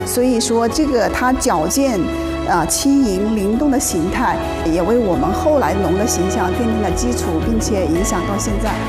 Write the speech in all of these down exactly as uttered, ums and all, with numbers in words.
所以说，这个它矫健、啊轻盈、灵动的形态，也为我们后来龙的形象奠定了基础，并且影响到现在。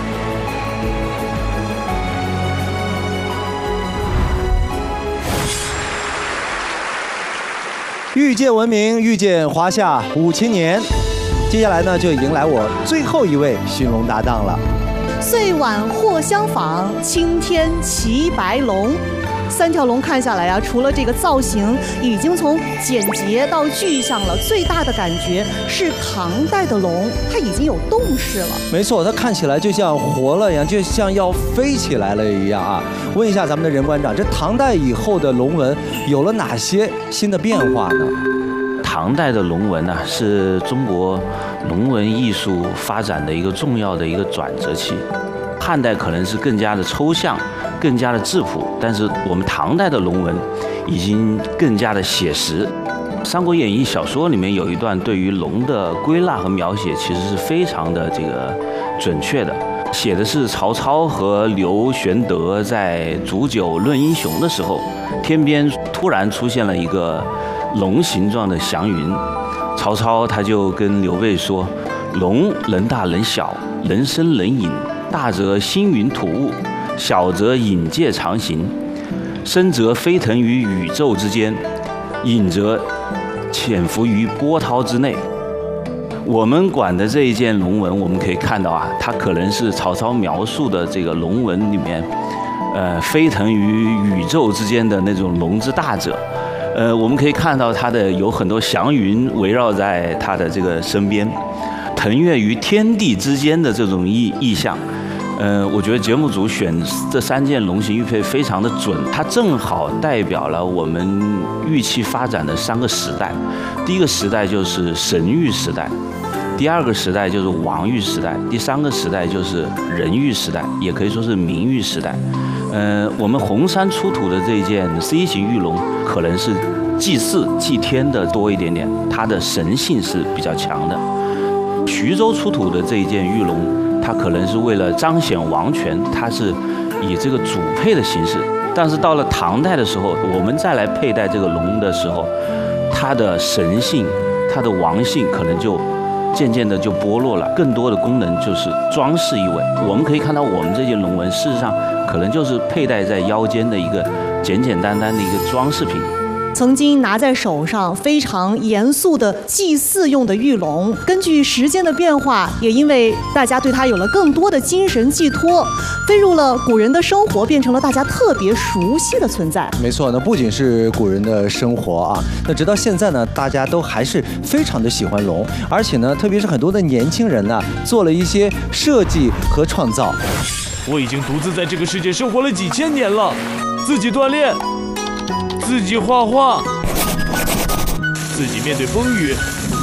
遇见文明，遇见华夏五千年。接下来呢，就迎来我最后一位寻龙搭档了。 岁晚或相仿，青天骑白龙。三条龙看下来啊，除了这个造型已经从简洁到具象了，最大的感觉是唐代的龙，它已经有动势了。 没错，它看起来就像活了一样，就像要飞起来了一样啊！问一下咱们的任馆长，这唐代以后的龙纹有了哪些新的变化呢？ 唐代的龙纹呢、啊，是中国龙纹艺术发展的一个重要的一个转折期。汉代可能是更加的抽象，更加的质朴，但是我们唐代的龙纹已经更加的写实。《三国演义》小说里面有一段对于龙的归纳和描写，其实是非常的这个准确的，写的是曹操和刘玄德在煮酒论英雄的时候，天边突然出现了一个龙形状的祥云，曹操他就跟刘备说：“龙能大能小，能伸能隐。大则星云吐雾，小则隐介长行，深则飞腾于宇宙之间，隐则潜伏于波涛之内。”我们管的这一件龙纹，我们可以看到啊，它可能是曹操描述的这个龙纹里面，呃，飞腾于宇宙之间的那种龙之大者。呃，我们可以看到它的有很多祥云围绕在它的这个身边，腾跃于天地之间的这种意意象。呃，我觉得节目组选这三件龙形玉佩非常的准，它正好代表了我们玉器发展的三个时代。第一个时代就是神玉时代，第二个时代就是王玉时代，第三个时代就是人玉时代，也可以说是明玉时代。呃，我们红山出土的这件 C 型玉龙，可能是祭祀祭天的多一点点，它的神性是比较强的。徐州出土的这一件玉龙，它可能是为了彰显王权，它是以这个主配的形式。但是到了唐代的时候，我们再来佩戴这个龙的时候，它的神性、它的王性可能就渐渐的就剥落了，更多的功能就是装饰意味。我们可以看到，我们这件龙纹事实上可能就是佩戴在腰间的一个简简单单的一个装饰品。 曾经拿在手上非常严肃的祭祀用的玉龙，根据时间的变化，也因为大家对它有了更多的精神寄托，飞入了古人的生活，变成了大家特别熟悉的存在。 没错，那不仅是古人的生活啊，那直到现在呢，大家都还是非常的喜欢龙，而且呢，特别是很多的年轻人呢，做了一些设计和创造。 我已经独自在这个世界生活了几千年了，自己锻炼，自己画画，自己面对风雨。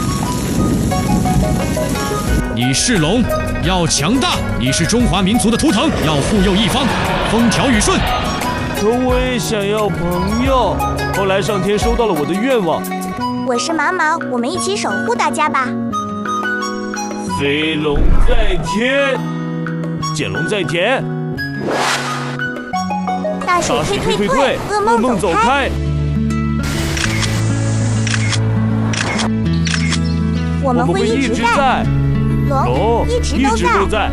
你是龙，要强大；你是中华民族的图腾，要护佑一方，风调雨顺。 可我也想要朋友，后来上天收到了我的愿望。 我是毛毛，我们一起守护大家吧。 飞龙在天，见龙在田。 大水退退退，噩梦梦走开。 我们会一直在，龙一直都在。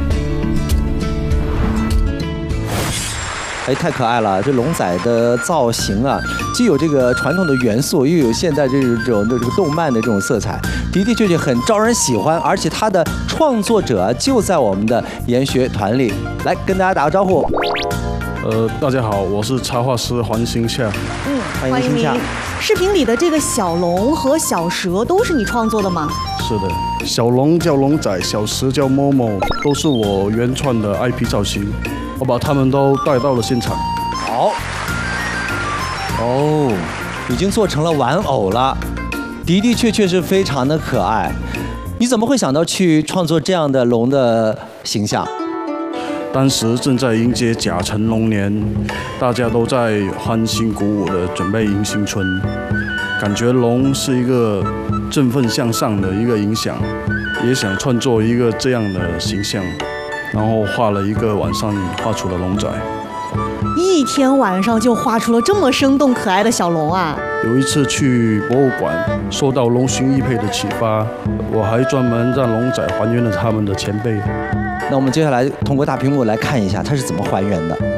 哎，太可爱了！这龙仔的造型啊，既有这个传统的元素，又有现代这种这个动漫的这种色彩，的的确确很招人喜欢。而且它的创作者就在我们的研学团里，来跟大家打个招呼。 呃，大家好，我是插画师黄兴夏。 嗯， 欢迎您。 视频里的这个小龙和小蛇都是你创作的吗？ 是的，小龙叫龙仔，小蛇叫某某，都是我原创的 I P 造型，我把他们都带到了现场。 好，哦，已经做成了玩偶了，的的确确是非常的可爱。你怎么会想到去创作这样的龙的形象？ 当时正在迎接甲辰龙年，大家都在欢欣鼓舞的准备迎新春，感觉龙是一个振奋向上的一个影响，也想创作一个这样的形象，然后画了一个晚上，画出了龙仔。 一天晚上就画出了这么生动可爱的小龙啊！ 有一次去博物馆，受到龙形玉佩的启发，我还专门让龙仔还原了他们的前辈。 那我们接下来通过大屏幕来看一下它是怎么还原的。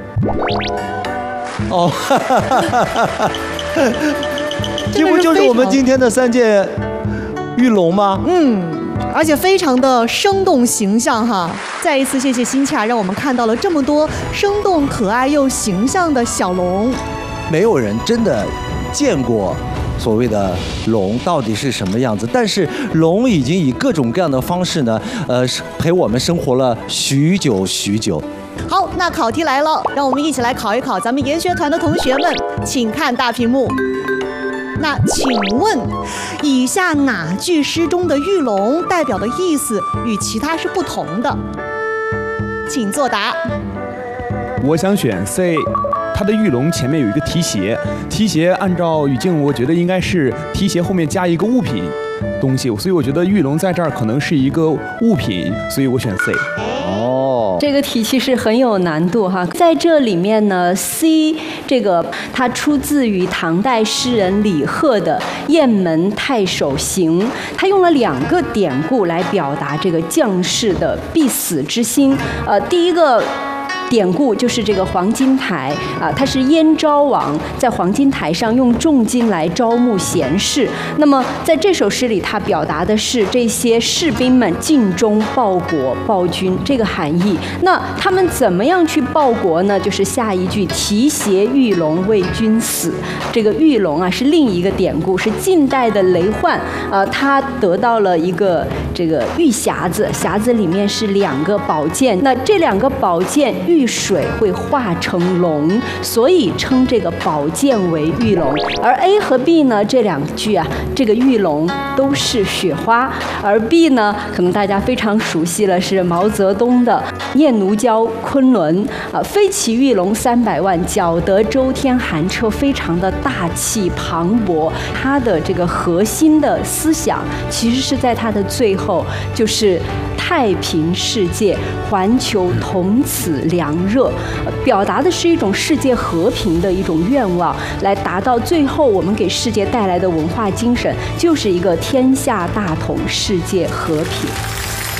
哦，哈哈哈哈哈！这不就是我们今天的三件玉龙吗？ 嗯，而且非常的生动形象哈。再一次谢谢新洽，让我们看到了这么多生动可爱又形象的小龙。 没有人真的见过所谓的龙到底是什么样子，但是龙已经以各种各样的方式呢，呃，陪我们生活了许久许久。 好，那考题来了，让我们一起来考一考咱们研学团的同学们，请看大屏幕。那请问，以下哪句诗中的玉龙代表的意思与其他是不同的？请作答。 我想选 C。它的玉龙前面有一个提鞋，提鞋按照语境，我觉得应该是提鞋后面加一个物品东西，所以我觉得玉龙在这儿可能是一个物品，所以我选 C。 哦，这个题其实很有难度哈，在这里面呢 ，C 这个它出自于唐代诗人李贺的《雁门太守行》，他用了两个典故来表达这个将士的必死之心。呃，第一个典故就是这个黄金台啊，它是燕昭王在黄金台上用重金来招募贤士。那么在这首诗里，它表达的是这些士兵们尽忠报国报君这个含义。那他们怎么样去报国呢？就是下一句提携玉龙为君死。这个玉龙啊是另一个典故，是晋代的雷焕啊，他得到了一个这个玉匣子，匣子里面是两个宝剑，那这两个宝剑玉水会化成龙，所以称这个宝剑为玉龙。而 A 和 B 呢，这两句啊，这个玉龙都是雪花，而 B 呢，可能大家非常熟悉了，是毛泽东的《念奴娇·昆仑》啊，飞骑玉龙三百万，搅得周天寒彻，非常的大气磅礴。它的这个核心的思想，其实是在它的最后，就是太平世界，环球同此凉热，表达的是一种世界和平的一种愿望，来达到最后我们给世界带来的文化精神，就是一个天下大同，世界和平。